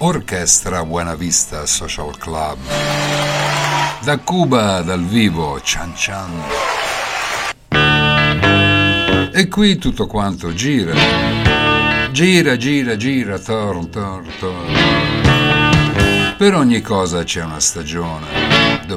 Orchestra Buena Vista Social Club. Da Cuba dal vivo Chan Chan. E qui tutto quanto gira. Gira, gira, gira, torn. Per ogni cosa c'è una stagione.